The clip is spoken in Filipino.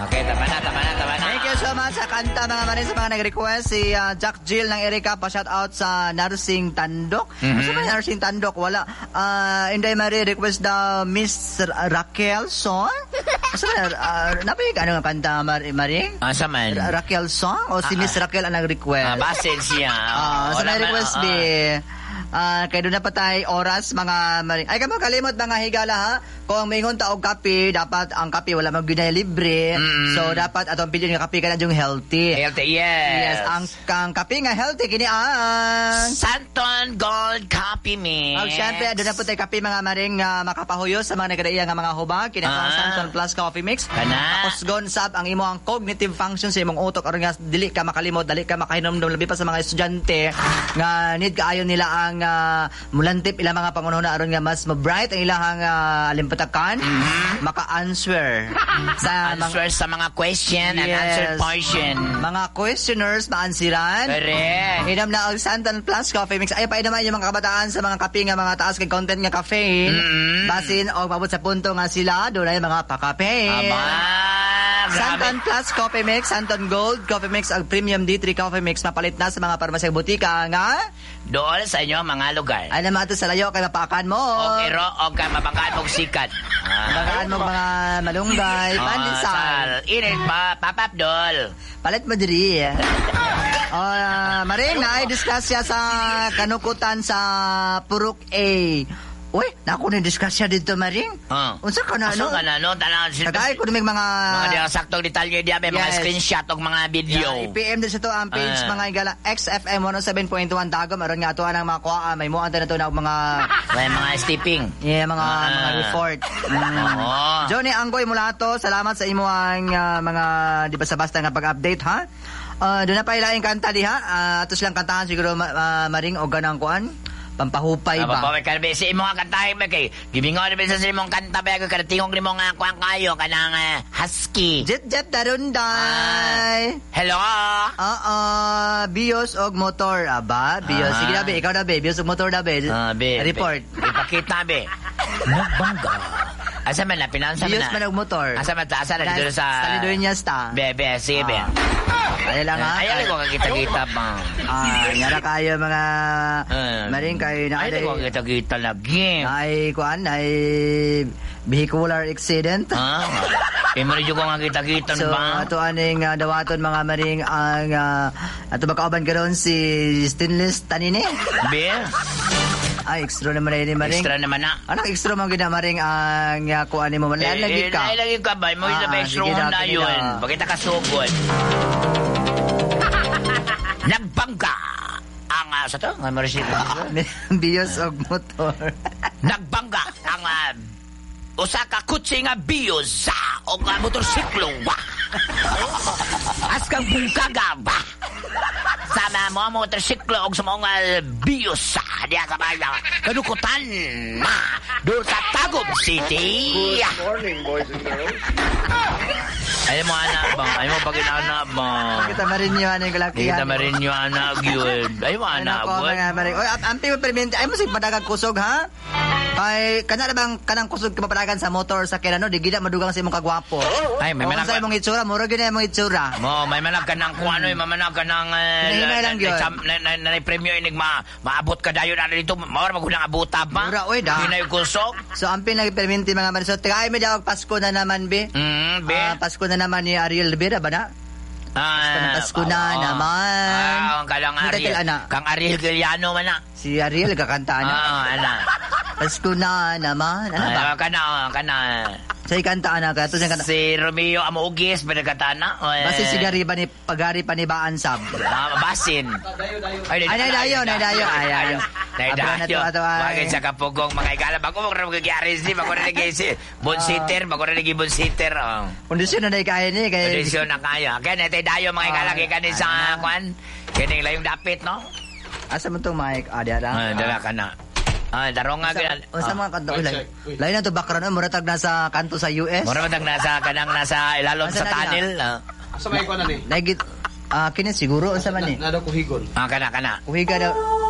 Okay, tama na. Thank you so much sa kanta mga marin sa mga nag-request. Si Jack Jill ng Erika pa-shout out sa Nursing Tandok. Sa mga Nursing Tandok, wala. Inday Marie request daw Miss Raquel Song. Napay ka nga kanta Maring? Sa man? Raquel Song o si Miss Raquel ang nag-request? Basin siya. Sa nag-request kaya doon na pa tayo oras mga maring. Ay kamo kalimot mga higala ha. Kung maingon ta og kape, dapat ang kape wala mag ginay libre. So dapat atong pili nga kape kana yung healthy. Healthy, yes. Ang kape nga healthy kini ang Santon Gold Coffee Mix. Syempre doon na po tayo kape mga maring makapahuyos sa mga nagdaiya nga mga hubag. Kini ang Santon Plus Coffee Mix. Tapos gonsab ang imo ang cognitive function sa imong utok aron nga dili ka makalimot, dili ka makahinomdom labi pa sa mga estudyante nga need kaayon nila ang mulantip ilang mga pangunahuna aron nga mas ma-bright ang ilang alimpatakan maka-answer sa mga question and answer portion. Mga questioners maansiran. Correct. Inam na og Santon Plus Coffee Mix. Ay pa naman yung mga kabataan sa mga kape nga mga taas kay content nga caffeine. Basin og mabot sa punto nga sila dunay mga pa-caffeine. Santon Plus Coffee Mix, Santon Gold Coffee Mix, ang Premium D3 Coffee Mix mapalit na sa mga parmasya butika nga doon sa inyo mga lugar. Ay naman ito sa layo kay mapaakan mo. Okay, kay mabanggaan mo sikat. Mabanggaan mo mga malunggay, pandesal. Init pa, papapdol. Palit mo diri. Maring na ay discuss siya sa kanukutan sa Purok A. Uy, naku ni-discuss siya dito, Maring. Unsa ka na, no? Unsa ka na, no? Tagay ko dumig mga saktong detalye diya, mga screenshot o mga video. I-PM din sa to ang page mga igala XFM 107.1 Tagum. Aron nga atuan ang mga kuha. May muanta na to na mga stepping. Yeah, mga report. Johnny Anggoy Mulato, salamat sa imo ang mga di basta-basta nga pag-update, ha? Doon na pa ilaing kanta diha. Atos lang kantahan siguro Maring o ganang kuan. Pampahupay ba? Pampahupay ka na ba? Si imo nga kantahin ba kay? Gibingaw na ba sa imong kanta ba? Kada tingog ni mo nga kuwang kayo. Kanang husky. Jet darunday. Hello? Bios og motor. Aba? Bios. Sige na ba? Ikaw na ba? Bios og motor na ba? Report. Ipakita ba? Nagbangga. Asa man na? Pinansa man na? Bios man og motor. Asa man ta? Asa na dito sa... Sa Lidoñas ta. Bebe, sige be. Ay lang ha. Ayaw ko kakita-kita ba? Nyara kayo mga Maring kayo na ayaw ko kakita-kita lagi. Ay kuan ay vehicular accident. Mo rin ko kakita-kita so, ba? So ato aning dawaton mga Maring ang ato makauban karon si Stainless Tanine. Be? Ay, extra naman rin Maring. Extra naman na. Anong extra man gina Maring ang kuan mo? Lagi ka. Lagi ka ba? Mo ila extra na yun. Bakit ka sugod? Nagbangga ang sa to nga Bios og motor. Nagbangga ang usa ka kutsi nga bios sa og motorsiklo ba. Askang bungkaga ba. Sama mo motorsiklo og sa mga bios sa diya sa bayan. Kanukutan na doon sa Tagum City. Good morning, boys and girls. Ayaw mo anak ba? Ayaw mo pag inaanak ba? Kita marin nyo anak laki. Kita marin nyo anak yun. Ayaw mo anak ba? Oy, ampi mo permente. Ayaw mo sig padagang kusog ha? Ay, kana na bang kanang kusog ka mapadagan sa motor sa kaya no? Di gina madugang sa imong kagwapo. Ay, may manag. Sa imong itsura, mura gina imong itsura. Mo, may manag ka ng kuano, may manag ka ng na premyo inig maabot ka dayon na dito. Mawar maghulang abuta ba? Mura, oy da. Hinay kusog. So, ampi nagpermente mga marisot. Tagay mo daw Pasko na naman, be. Be. Pasko na naman ni Ariel Rivera ba na? Pasko na naman. Kang Ariel. Kang Ariel Giliano man na. Si Ariel kakanta na. Ana. Pasko na naman. Ano ba? Kana. Sa ikanta na ka. Si Romeo Amugis ba nagkanta na? Basi si Gary pa ni Pagari pa ni Baansab. Basin. Ay, naidayo. Ayan. Naidayo. Bagay sa kapugong mga igala. Bago mo rin magyari si. Bago rin nag-i bonsitter. Kondisyon na kaya ni. Kondisyon na kaya. Kaya naidayo mga igala. Kaya kanin sa kwan. Kaya layong dapit, no? Asa mo itong mic? Dala. Dala ka na. Darong nga ganyan. Sa mga kanto, lain na ito background, muratag nasa kanto sa US. Muratag nasa ilalom sa tunnel. Asa may ko na ni? Lagi, kinin siguro, sa man ni? Nado kuhigon. Kana. Kuhiga daw.